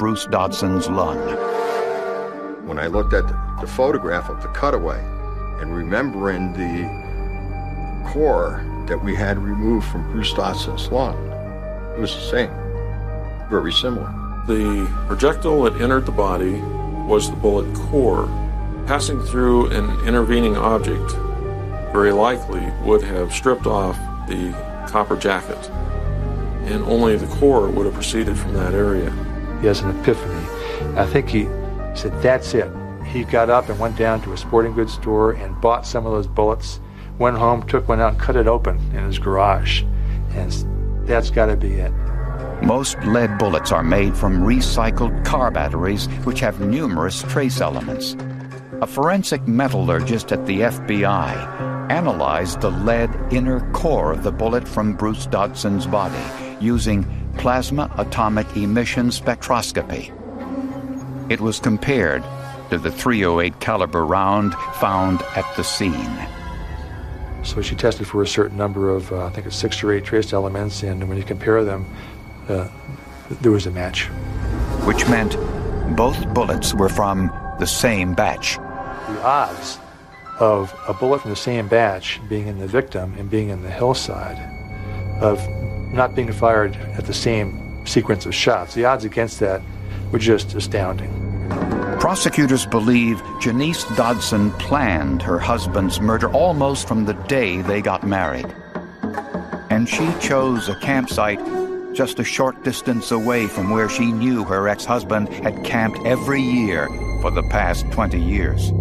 Bruce Dodson's lung. When I looked at the photograph of the cutaway and remembering the core that we had removed from Bruce Dodson's lung, it was the same, very similar. The projectile that entered the body was the bullet core. Passing through an intervening object very likely would have stripped off the copper jacket, and only the core would have proceeded from that area. He has an epiphany. I think he said, that's it. He got up and went down to a sporting goods store and bought some of those bullets, went home, took one out and cut it open in his garage. And that's got to be it. Most lead bullets are made from recycled car batteries, which have numerous trace elements. A forensic metallurgist at the FBI analyzed the lead inner core of the bullet from Bruce Dodson's body using plasma atomic emission spectroscopy. It was compared to the .308 caliber round found at the scene. So she tested for a certain number of, I think it's 6 or 8 trace elements, and when you compare them, there was a match. Which meant both bullets were from the same batch. The odds of a bullet from the same batch being in the victim and being in the hillside, of not being fired at the same sequence of shots, the odds against that were just astounding. Prosecutors believe Janice Dodson planned her husband's murder almost from the day they got married. And she chose a campsite just a short distance away from where she knew her ex-husband had camped every year for the past 20 years.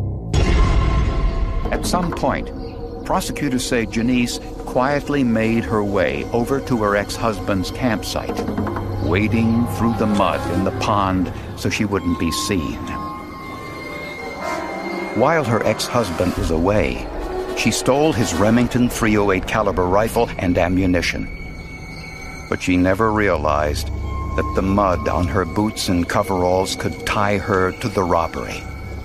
At some point, prosecutors say Janice quietly made her way over to her ex-husband's campsite, wading through the mud in the pond so she wouldn't be seen. While her ex-husband was away, she stole his Remington .308 caliber rifle and ammunition. But she never realized that the mud on her boots and coveralls could tie her to the robbery.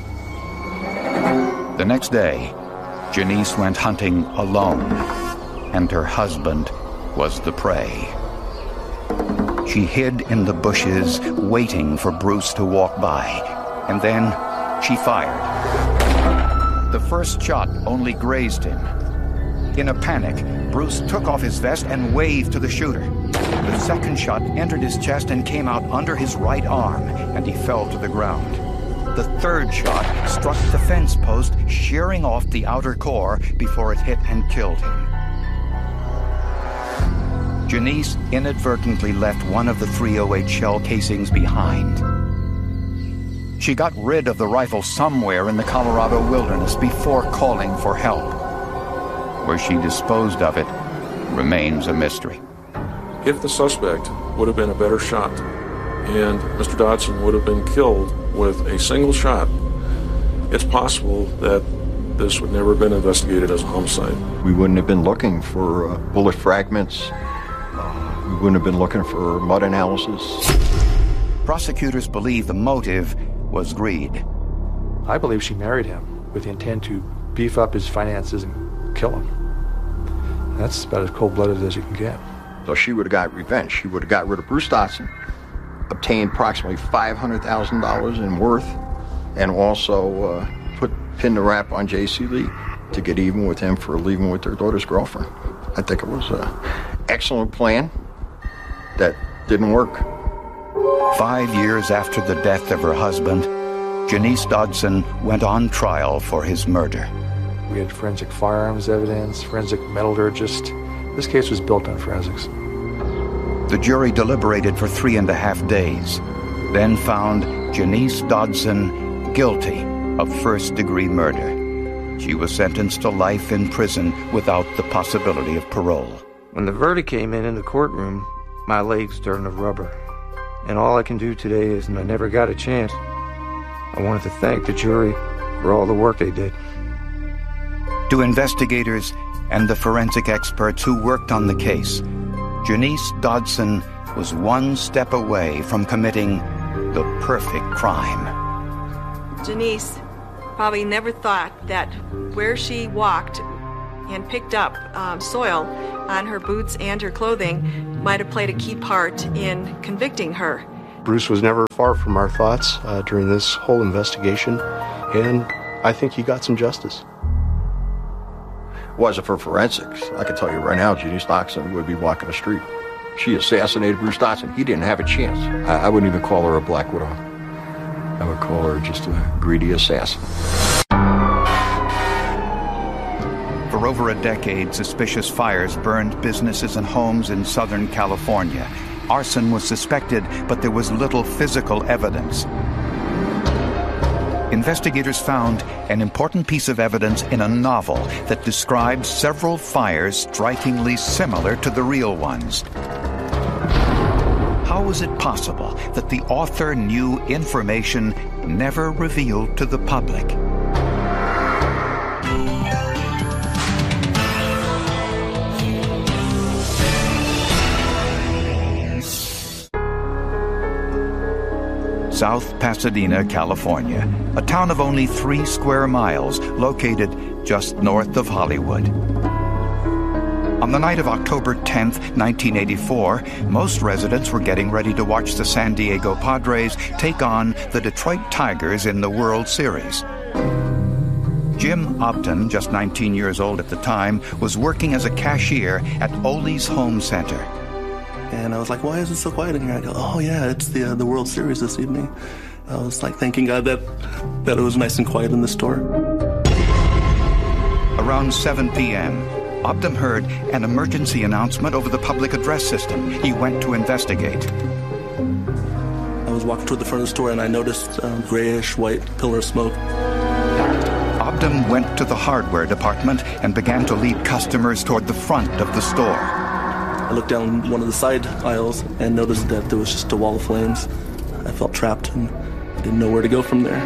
The next day, Janice went hunting alone, and her husband was the prey. She hid in the bushes, waiting for Bruce to walk by, and then she fired. The first shot only grazed him. In a panic, Bruce took off his vest and waved to the shooter. The second shot entered his chest and came out under his right arm, and he fell to the ground. The third shot struck the fence post, shearing off the outer core before it hit and killed him. Janice inadvertently left one of the .308 shell casings behind. She got rid of the rifle somewhere in the Colorado wilderness before calling for help. Where she disposed of it remains a mystery. If the suspect would have been a better shot and Mr. Dodson would have been killed with a single shot, it's possible that this would never have been investigated as a homicide. We wouldn't have been looking for bullet fragments. We wouldn't have been looking for mud analysis. Prosecutors believe the motive was greed. I believe she married him with the intent to beef up his finances and kill him. That's about as cold-blooded as you can get. So she would have got revenge. She would have got rid of Bruce Dodson, obtained approximately $500,000 in worth, and also pinned the rap on J.C. Lee to get even with him for leaving with their daughter's girlfriend. I think it was an excellent plan that didn't work. 5 years after the death of her husband, Janice Dodson went on trial for his murder. We had forensic firearms evidence, forensic metallurgist. This case was built on forensics. The jury deliberated for 3.5 days, then found Janice Dodson guilty of first-degree murder. She was sentenced to life in prison without the possibility of parole. When the verdict came in the courtroom, my legs turned to rubber. And all I can do today is, and I never got a chance, I wanted to thank the jury for all the work they did. To investigators and the forensic experts who worked on the case, Janice Dodson was one step away from committing the perfect crime. Janice probably never thought that where she walked and picked up soil on her boots and her clothing might have played a key part in convicting her. Bruce was never far from our thoughts during this whole investigation, and I think he got some justice. Was it for forensics, I can tell you right now, Jeannie Stockton would be walking the street. She assassinated Bruce Dotson. He didn't have a chance. I wouldn't even call her a Black Widow. I would call her just a greedy assassin. For over a decade, suspicious fires burned businesses and homes in Southern California. Arson was suspected, but there was little physical evidence. Investigators found an important piece of evidence in a novel that describes several fires strikingly similar to the real ones. How was it possible that the author knew information never revealed to the public? South Pasadena, California, a town of only 3 square miles located just north of Hollywood. On the night of October 10th, 1984, most residents were getting ready to watch the San Diego Padres take on the Detroit Tigers in the World Series. Jim Upton, just 19 years old at the time, was working as a cashier at Ole's Home Center. And I was like, why is it so quiet in here? I go, oh yeah, it's the World Series this evening. I was like thanking God that it was nice and quiet in the store. Around 7 p.m., Upton heard an emergency announcement over the public address system. He went to investigate. I was walking toward the front of the store and I noticed a grayish white pillar of smoke. Upton went to the hardware department and began to lead customers toward the front of the store. I looked down one of the side aisles and noticed that there was just a wall of flames. I felt trapped and I didn't know where to go from there.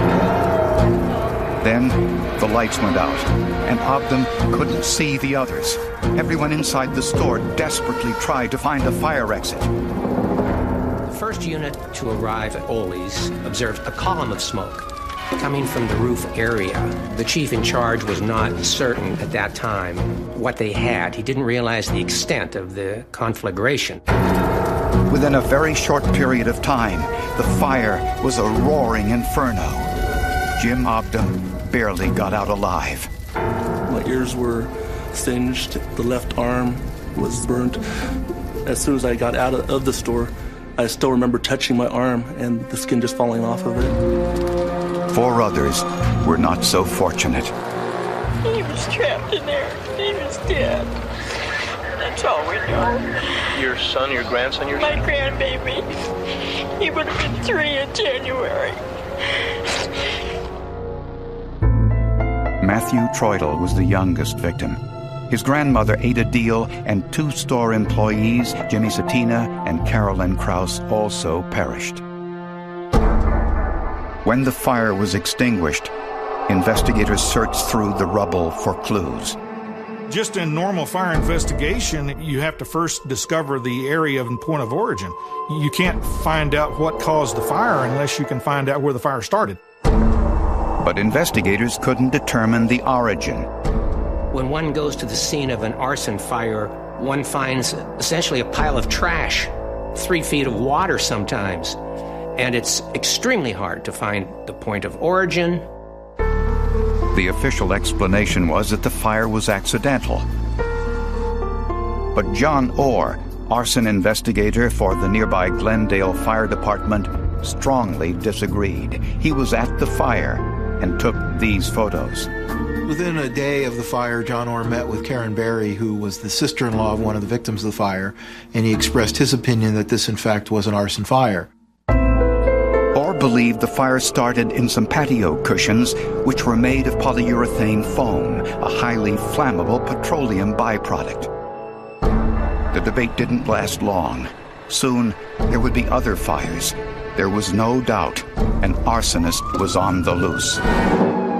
Then the lights went out, and Upton couldn't see the others. Everyone inside the store desperately tried to find a fire exit. The first unit to arrive at Ole's observed a column of smoke coming from the roof area. The chief in charge was not certain at that time what they had. He didn't realize the extent of the conflagration. Within a very short period of time, the fire was a roaring inferno. Jim Upton barely got out alive. My ears were singed. The left arm was burnt. As soon as I got out of the store, I still remember touching my arm and the skin just falling off of it. 4 others were not so fortunate. He was trapped in there. He was dead. That's all we know. Your son, your grandson, your My grandbaby. He would have been 3 in January. Matthew Troidel was the youngest victim. His grandmother, Ada Deal, and 2 store employees, Jimmy Satina and Carolyn Krause, also perished. When the fire was extinguished, investigators searched through the rubble for clues. Just in normal fire investigation, you have to first discover the area and point of origin. You can't find out what caused the fire unless you can find out where the fire started. But investigators couldn't determine the origin. When one goes to the scene of an arson fire, one finds essentially a pile of trash, 3 feet of water sometimes, and it's extremely hard to find the point of origin. The official explanation was that the fire was accidental. But John Orr, arson investigator for the nearby Glendale Fire Department, strongly disagreed. He was at the fire and took these photos. Within a day of the fire, John Orr met with Karen Berry, who was the sister-in-law of one of the victims of the fire, and he expressed his opinion that this, in fact, was an arson fire. Orr believed the fire started in some patio cushions, which were made of polyurethane foam, a highly flammable petroleum byproduct. The debate didn't last long. Soon, there would be other fires. There was no doubt an arsonist was on the loose.